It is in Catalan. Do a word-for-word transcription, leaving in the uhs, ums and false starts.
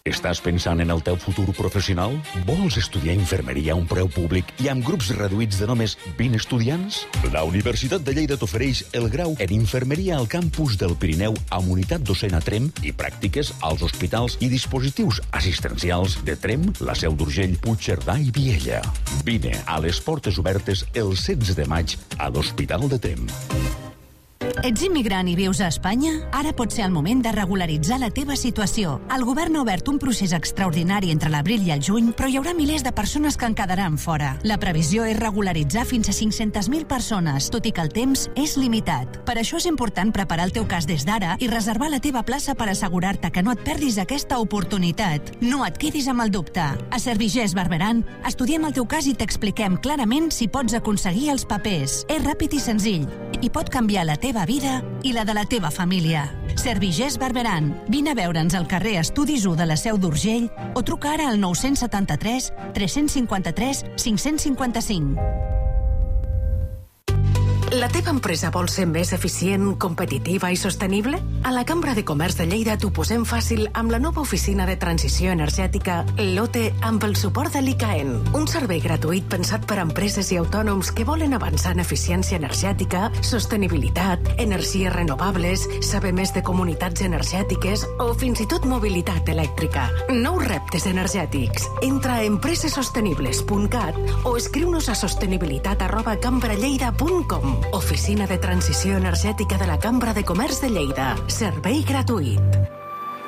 Estàs pensant en el teu futur professional? Vols estudiar infermeria a un preu públic i amb grups reduïts de només vint estudiants? La Universitat de Lleida t'ofereix el grau en infermeria al campus del Pirineu amb unitat docent a Tremp i pràctiques als hospitals i dispositius assistencials de Tremp, la Seu d'Urgell, Puigcerdà i Viella. Vine a les portes obertes el setze de maig a l'Hospital de Tremp. Ets immigrant i vius a Espanya? Ara pot ser el moment de regularitzar la teva situació. El govern ha obert un procés extraordinari entre l'abril i el juny, però hi haurà milers de persones que en quedaran fora. La previsió és regularitzar fins a cinc-centes mil persones, tot i que el temps és limitat. Per això és important preparar el teu cas des d'ara i reservar la teva plaça per assegurar-te que no et perdis aquesta oportunitat. No et quedis amb el dubte. A Servigés Barberan estudiem el teu cas i t'expliquem clarament si pots aconseguir els papers. És ràpid i senzill i pot canviar la teva vida i la de la teva família. Servigés Barberan. Vine a veure'ns al carrer Estudis u de la Seu d'Urgell o truca ara al nou setanta-tres, tres cinquanta-tres, cinc cinquanta-cinc. La teva empresa vol ser més eficient, competitiva i sostenible? A la Cambra de Comerç de Lleida t'ho posem fàcil amb la nova oficina de transició energètica LOTE amb el suport de l'I C A E N. Un servei gratuït pensat per a empreses i autònoms que volen avançar en eficiència energètica, sostenibilitat, energies renovables, saber més de comunitats energètiques o fins i tot mobilitat elèctrica. Nous reptes energètics. Entra a empresesostenibles punt cat o escriu-nos a sostenibilitat arroba cambralleida punt com. Oficina de Transició Energètica de la Cambra de Comerç de Lleida. Servei gratuït.